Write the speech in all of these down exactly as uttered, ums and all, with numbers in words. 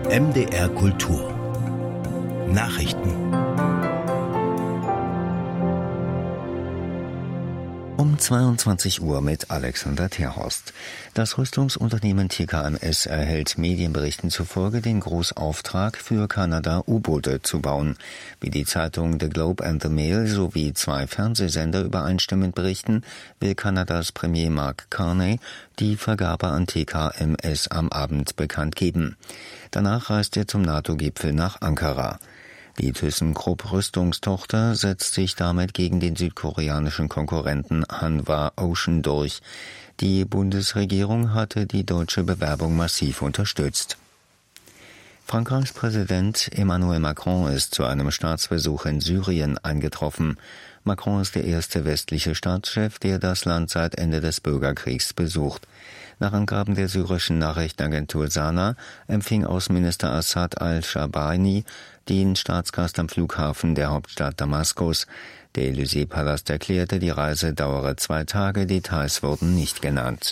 M D R Kultur Nachrichten. Um zweiundzwanzig Uhr mit Alexander Terhorst. Das Rüstungsunternehmen T K M S erhält Medienberichten zufolge den Großauftrag, für Kanada U-Boote zu bauen. Wie die Zeitung The Globe and the Mail sowie zwei Fernsehsender übereinstimmend berichten, will Kanadas Premier Mark Carney die Vergabe an T K M S am Abend bekannt geben. Danach reist er zum NATO-Gipfel nach Ankara. Die ThyssenKrupp Rüstungstochter setzt sich damit gegen den südkoreanischen Konkurrenten Hanwha Ocean durch. Die Bundesregierung hatte die deutsche Bewerbung massiv unterstützt. Frankreichs Präsident Emmanuel Macron ist zu einem Staatsbesuch in Syrien eingetroffen. Macron ist der erste westliche Staatschef, der das Land seit Ende des Bürgerkriegs besucht. Nach Angaben der syrischen Nachrichtenagentur Sana empfing Außenminister Assad al-Shabani den Staatsgast am Flughafen der Hauptstadt Damaskus. Der Élysée-Palast erklärte, die Reise dauere zwei Tage, Details wurden nicht genannt.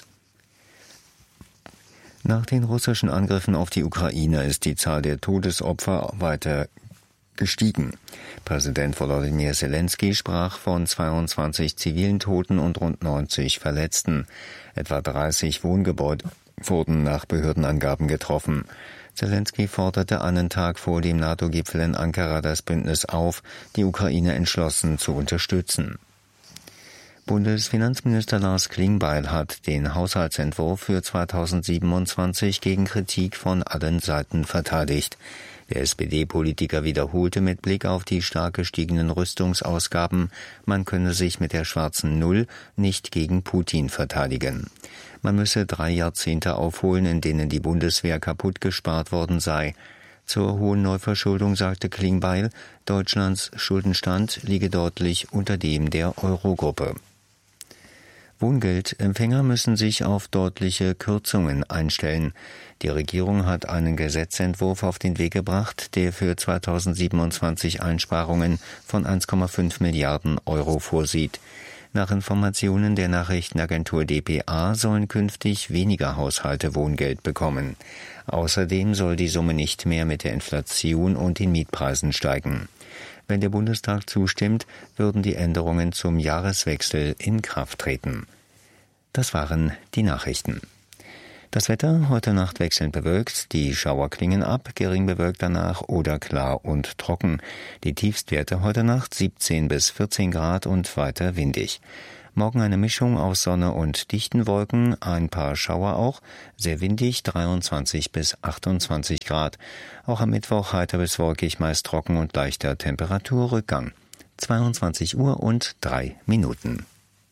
Nach den russischen Angriffen auf die Ukraine ist die Zahl der Todesopfer weiter gestiegen. Präsident Volodymyr Zelensky sprach von zweiundzwanzig zivilen Toten und rund neunzig Verletzten. Etwa dreißig Wohngebäude wurden nach Behördenangaben getroffen. Zelensky forderte einen Tag vor dem NATO-Gipfel in Ankara das Bündnis auf, die Ukraine entschlossen zu unterstützen. Bundesfinanzminister Lars Klingbeil hat den Haushaltsentwurf für zweitausendsiebenundzwanzig gegen Kritik von allen Seiten verteidigt. Der S P D-Politiker wiederholte mit Blick auf die stark gestiegenen Rüstungsausgaben, man könne sich mit der schwarzen Null nicht gegen Putin verteidigen. Man müsse drei Jahrzehnte aufholen, in denen die Bundeswehr kaputt gespart worden sei. Zur hohen Neuverschuldung sagte Klingbeil, Deutschlands Schuldenstand liege deutlich unter dem der Eurogruppe. Wohngeldempfänger müssen sich auf deutliche Kürzungen einstellen. Die Regierung hat einen Gesetzentwurf auf den Weg gebracht, der für zweitausendsiebenundzwanzig Einsparungen von eins Komma fünf Milliarden Euro vorsieht. Nach Informationen der Nachrichtenagentur D P A sollen künftig weniger Haushalte Wohngeld bekommen. Außerdem soll die Summe nicht mehr mit der Inflation und den Mietpreisen steigen. Wenn der Bundestag zustimmt, würden die Änderungen zum Jahreswechsel in Kraft treten. Das waren die Nachrichten. Das Wetter heute Nacht wechselnd bewölkt, die Schauer klingen ab, gering bewölkt danach oder klar und trocken. Die Tiefstwerte heute Nacht siebzehn bis vierzehn Grad und weiter windig. Morgen eine Mischung aus Sonne und dichten Wolken, ein paar Schauer auch, sehr windig, dreiundzwanzig bis achtundzwanzig Grad. Auch am Mittwoch heiter bis wolkig, meist trocken und leichter Temperaturrückgang. zweiundzwanzig Uhr und drei Minuten.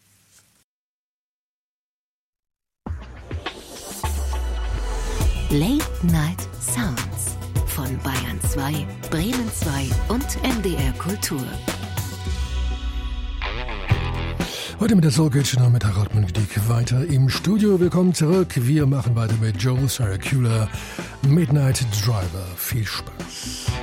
Late Night Sounds von Bayern zwei, Bremen zwei und M D R Kultur. Heute mit der Soul Kitchen und mit Harald Munchdick weiter im Studio. Willkommen zurück. Wir machen weiter mit Joel Saracula, Midnight Driver. Viel Spaß.